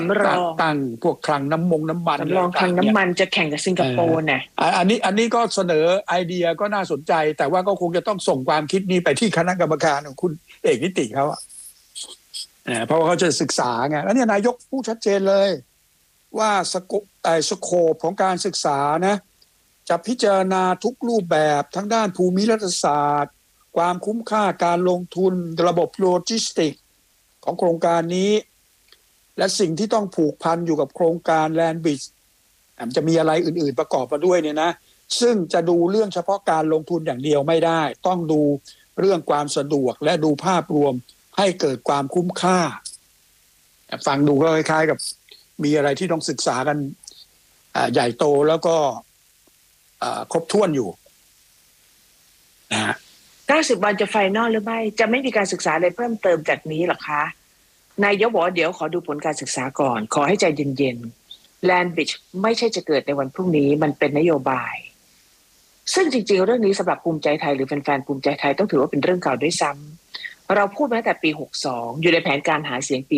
ำรองตั้งพวกคลังน้ำมันสำรองคลังน้ำมันจะแข่งกับสิงคโปร์น่ะอันนี้ก็เสนอไอเดียก็น่าสนใจแต่ว่าก็คงจะต้องส่งความคิดนี้ไปที่คณะกรรมการของคุณเอกนิติเขาเพราะว่าเขาจะศึกษาไงแล้วเนี่ยนายกพูดชัดเจนเลยว่าสโคปของการศึกษานะจะพิจารณาทุกรูปแบบทั้งด้านภูมิรัฐศาสตร์ความคุ้มค่าการลงทุนระบบโลจิสติกของโครงการนี้และสิ่งที่ต้องผูกพันอยู่กับโครงการแลนด์บริดจ์จะมีอะไรอื่นๆประกอบมาด้วยเนี่ยนะซึ่งจะดูเรื่องเฉพาะการลงทุนอย่างเดียวไม่ได้ต้องดูเรื่องความสะดวกและดูภาพรวมให้เกิดความคุ้มค่าฟังดูก็คล้ายๆกับมีอะไรที่ต้องศึกษากันใหญ่โตแล้วก็ครบถ้วนอยู่นะฮะ 90 วันจะไฟนอลหรือไม่จะไม่มีการศึกษาอะไรเพิ่มเติมจากนี้หรอคะนายกบอกว่าเดี๋ยวขอดูผลการศึกษาก่อนขอให้ใจเย็นๆ Land Bridge ไม่ใช่จะเกิดในวันพรุ่งนี้มันเป็นนโยบายซึ่งจริงๆเรื่องนี้สำหรับภูมิใจไทยหรือแฟนๆภูมิใจไทยต้องถือว่าเป็นเรื่องเก่าด้วยซ้ำเราพูดมาตั้งแต่ปี62อยู่ในแผนการหาเสียงปี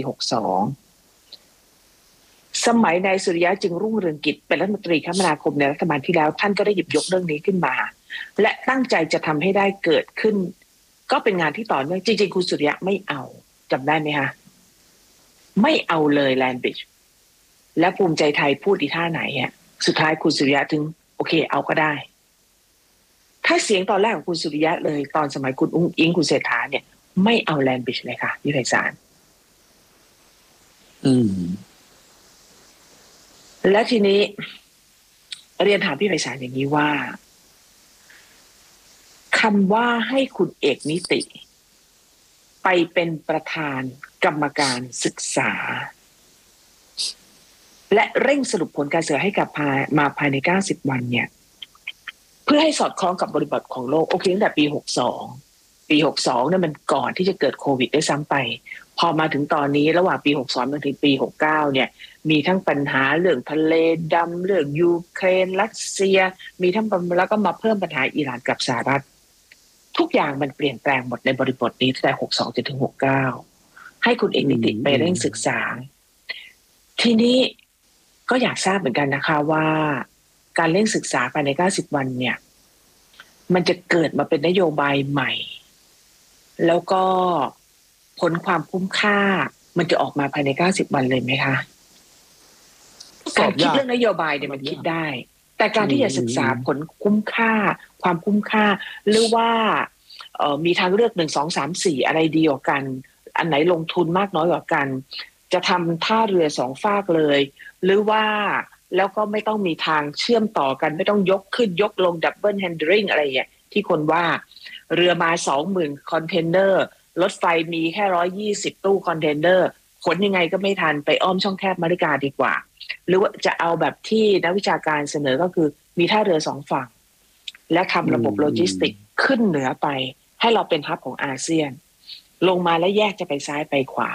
62สมัยนายสุริยะจึงรุ่งเรืองกิจเป็นรัฐมนตรีคมนาคมในรัฐบาลที่แล้วท่านก็ได้หยิบยกเรื่องนี้ขึ้นมาและตั้งใจจะทำให้ได้เกิดขึ้นก็เป็นงานที่ต่อเนื่องจริงๆคุณสุริยะไม่เอาจำได้ไหมคะไม่เอาเลยแลนด์บริดจ์และภูมิใจไทยพูดอีท่าไหนอ่ะสุดท้ายคุณสุริยะถึงโอเคเอาก็ได้ถ้าเสียงตอนแรกของคุณสุริยะเลยตอนสมัยคุณอุ้งอิงคุณเศรษฐาเนี่ยไม่เอาแลนด์บริดจ์เลยค่ะพี่ไพศาลและทีนี้เรียนถามพี่ไพศาลอย่างนี้ว่าคำว่าให้คุณเอกนิติไปเป็นประธานกรรมการศึกษาและเร่งสรุปผลการศึกษาให้กับมาภายใน90 วันเนี่ยเพื่อให้สอดคล้องกับบริบทของโลกโอเคตั้งแต่ปี62เนี่ยมันก่อนที่จะเกิดโควิดได้ซ้ำไปพอมาถึงตอนนี้ระหว่างปี62มาถึงปี69เนี่ยมีทั้งปัญหาเรื่องทะเลดำเรื่องยูเครนรัสเซียมีทั้งแล้วก็มาเพิ่มปัญหาอิหร่านกับสหรัฐทุกอย่างมันเปลี่ยนแปลงหมดในบริบทนี้ตั้งแต่62จนถึง69ให้คุณเอกนิติไปเร่งศึกษาทีนี้ก็อยากทราบเหมือนกันนะคะว่าการเร่งศึกษาภายใน90 วันเนี่ยมันจะเกิดมาเป็นนโยบายใหม่แล้วก็ผลความคุ้มค่ามันจะออกมาภายใน90 วันเลยไหมคะการคิดเรื่องนโยบายเนี่ยมันคิดได้แต่การที่จะศึกษาผลคุ้มค่าความคุ้มค่าหรือว่ามีทางเลือก1 2 3 4อะไรดีกว่ากันอันไหนลงทุนมากน้อยกว่ากันจะทำท่าเรือ2 ฝากเลยหรือว่าแล้วก็ไม่ต้องมีทางเชื่อมต่อกันไม่ต้องยกขึ้นยกลงดับเบิลแฮนดริงอะไรอย่างที่คนว่าเรือมา 20,000 คอนเทนเนอร์รถไฟมีแค่120 ตู้คอนเทนเนอร์ขนยังไงก็ไม่ทันไปอ้อมช่องแคบมาริกาดีกว่าหรือว่าจะเอาแบบที่นักวิชาการเสนอก็คือมีท่าเรือ2 ฝั่งและทำระบบโลจิสติกขึ้นเหนือไปให้เราเป็นฮับของอาเซียนลงมาแล้วแยกจะไปซ้ายไปขวา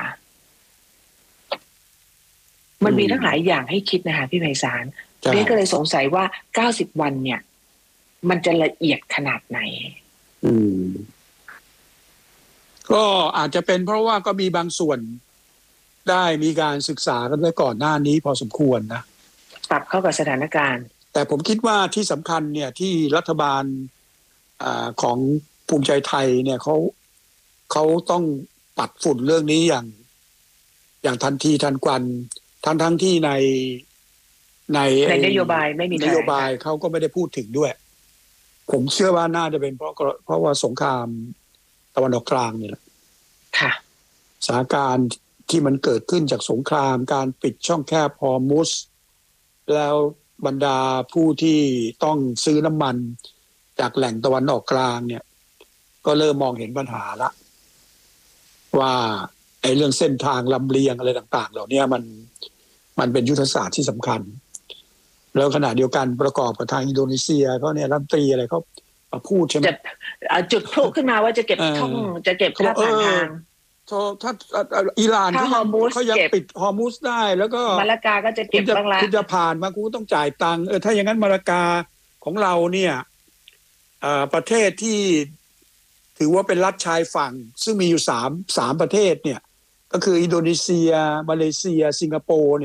มันมีทั้งหลายอย่างให้คิดนะคะพี่ไพศาลพี่ก็เลยสงสัยว่า90 วันเนี่ยมันจะละเอียดขนาดไหนก็อาจจะเป็นเพราะว่าก็มีบางส่วนได้มีการศึกษากันไว้ก่อนหน้านี้พอสมควรนะปรับเข้ากับสถานการณ์แต่ผมคิดว่าที่สำคัญเนี่ยที่รัฐบาลของภูมิใจไทยเนี่ยเขาต้องปัดฝุ่นเรื่องนี้อย่างทันทีทันควันทั้งที่ในนโยบายไม่มีนโยบายเขาก็ไม่ได้พูดถึงด้วยผมเชื่อว่าน่าจะเป็นเพราะว่าสงครามตะวันออกกลางนี่แหละค่ะสถานการณ์ที่มันเกิดขึ้นจากสงครามการปิดช่องแคบฮอร์มุซแล้วบรรดาผู้ที่ต้องซื้อน้ำมันจากแหล่งตะวันออกกลางเนี่ยก็เริ่มมองเห็นปัญหาละว่าไอ้เรื่องเส้นทางลำเลียงอะไรต่างๆเหล่านี้มันเป็นยุทธศาสตร์ที่สำคัญแล้วขณะเดียวกันประกอบกับทางอินโดนีเซียเขาเนี่ยรัฐมนตรีอะไรเขาพูดใช่ไหมจุดพลุขึ้นมาว่าจะเก็บช่องจะเก็บค่าผ่านทางถ้าอิหร่านเขายังปิดฮอร์มุซได้แล้วก็มาลากาก็จะเก็บบ้างละคุณจะผ่านมาคุณต้องจ่ายตังค์ถ้าอย่างนั้นมาลากาของเราเนี่ยประเทศที่ถือว่าเป็นรัฐชายฝั่งซึ่งมีอยู่3ประเทศเนี่ยก็คืออินโดนีเซียมาเลเซียสิงคโปร์เนี่ย